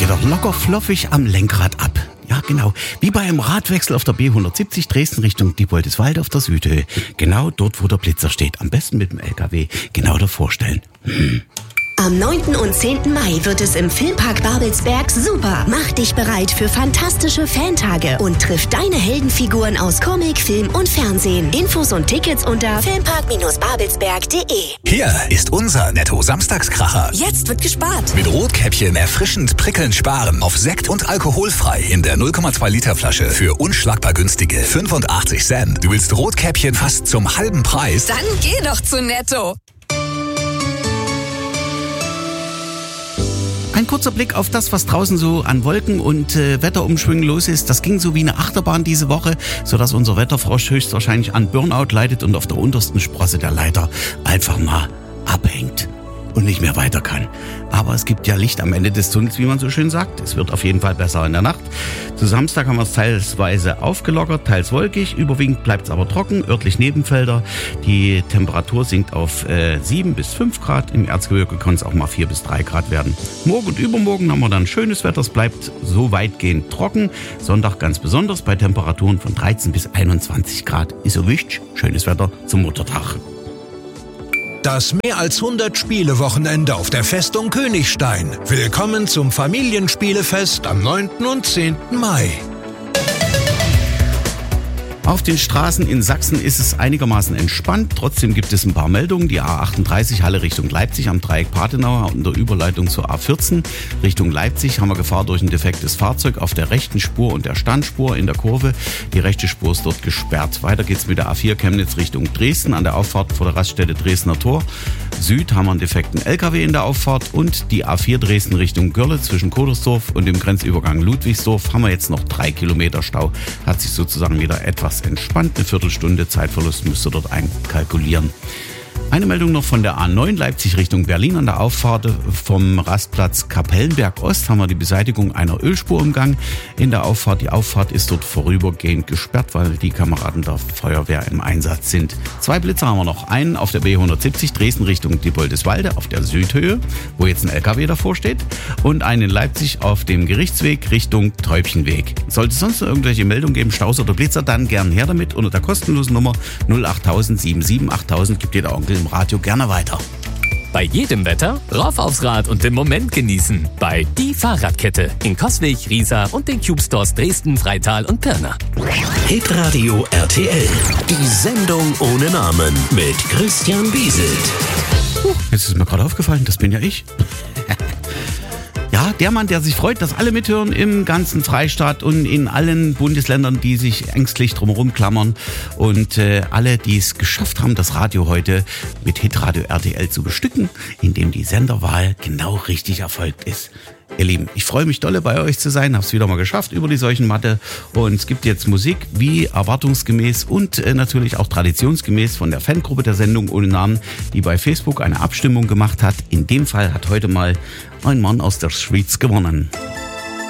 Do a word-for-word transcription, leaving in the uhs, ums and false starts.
geht doch locker floffig am Lenkrad ab. Ja, genau. Wie bei einem Radwechsel auf der B hundertsiebzig Dresden Richtung Diepoldeswald auf der Südhöhe. Genau dort, wo der Blitzer steht. Am besten mit dem L K W genau davor stellen. Hm. Am neunten und zehnten Mai wird es im Filmpark Babelsberg super. Mach dich bereit für fantastische Fantage und triff deine Heldenfiguren aus Comic, Film und Fernsehen. Infos und Tickets unter filmpark babelsberg punkt de. Hier ist unser Netto-Samstagskracher. Jetzt wird gespart. Mit Rotkäppchen erfrischend prickelnd sparen auf Sekt und alkoholfrei in der null Komma zwei Liter Flasche für unschlagbar günstige fünfundachtzig Cent. Du willst Rotkäppchen fast zum halben Preis? Dann geh doch zu Netto. Ein kurzer Blick auf das, was draußen so an Wolken und äh, Wetterumschwüngen los ist. Das ging so wie eine Achterbahn diese Woche, sodass unser Wetterfrosch höchstwahrscheinlich an Burnout leidet und auf der untersten Sprosse der Leiter einfach mal abhängt und nicht mehr weiter kann. Aber es gibt ja Licht am Ende des Tunnels, wie man so schön sagt. Es wird auf jeden Fall besser in der Nacht. Zu Samstag haben wir es teilweise aufgelockert, teils wolkig. Überwiegend bleibt es aber trocken, örtlich Nebenfelder. Die Temperatur sinkt auf äh, sieben bis fünf Grad. Im Erzgebirge kann es auch mal vier bis drei Grad werden. Morgen und übermorgen haben wir dann schönes Wetter. Es bleibt so weitgehend trocken. Sonntag ganz besonders bei Temperaturen von dreizehn bis einundzwanzig Grad. Ist so wichtig. Schönes Wetter zum Muttertag. Das mehr als hundert Spiele-Wochenende auf der Festung Königstein. Willkommen zum Familienspielefest am neunten und zehnten Mai. Auf den Straßen in Sachsen ist es einigermaßen entspannt. Trotzdem gibt es ein paar Meldungen. Die A achtunddreißig Halle Richtung Leipzig am Dreieck Pathenauer und der Überleitung zur A vierzehn Richtung Leipzig haben wir Gefahr durch ein defektes Fahrzeug auf der rechten Spur und der Standspur in der Kurve. Die rechte Spur ist dort gesperrt. Weiter geht's mit der A vier Chemnitz Richtung Dresden an der Auffahrt vor der Raststätte Dresdner Tor. Süd haben wir einen defekten L K W in der Auffahrt und die A vier Dresden Richtung Görle zwischen Kodersdorf und dem Grenzübergang Ludwigsdorf haben wir jetzt noch drei Kilometer Stau. Hat sich sozusagen wieder etwas entspannt. Eine Viertelstunde Zeitverlust müsst ihr dort einkalkulieren. Eine Meldung noch von der A neun Leipzig Richtung Berlin. An der Auffahrt vom Rastplatz Kapellenberg Ost haben wir die Beseitigung einer Ölspur im Gang. In der Auffahrt, die Auffahrt ist dort vorübergehend gesperrt, weil die Kameraden der Feuerwehr im Einsatz sind. Zwei Blitzer haben wir noch. Einen auf der B hundertsiebzig Dresden Richtung Diepoldeswalde auf der Südhöhe, wo jetzt ein L K W davor steht. Und einen in Leipzig auf dem Gerichtsweg Richtung Täubchenweg. Sollte es sonst noch irgendwelche Meldungen geben, Staus oder Blitzer, dann gern her damit unter der kostenlosen Nummer null acht null null sieben sieben acht null null gibt dir der Onkel im Radio gerne weiter. Bei jedem Wetter rauf aufs Rad und den Moment genießen. Bei Die Fahrradkette in Coswig, Riesa und den Cube Stores Dresden, Freital und Pirna. Hitradio R T L. Die Sendung ohne Namen mit Christian Bieselt. Uh, jetzt ist mir gerade aufgefallen, das bin ja ich. Ja, der Mann, der sich freut, dass alle mithören im ganzen Freistaat und in allen Bundesländern, die sich ängstlich drumherum klammern und äh, alle, die es geschafft haben, das Radio heute mit Hitradio R T L zu bestücken, indem die Senderwahl genau richtig erfolgt ist. Ihr Lieben, ich freue mich dolle bei euch zu sein, hab's wieder mal geschafft über die Seuchenmatte und es gibt jetzt Musik wie erwartungsgemäß und äh, natürlich auch traditionsgemäß von der Fangruppe der Sendung ohne Namen, die bei Facebook eine Abstimmung gemacht hat. In dem Fall hat heute mal ein Mann aus der Schweiz gewonnen.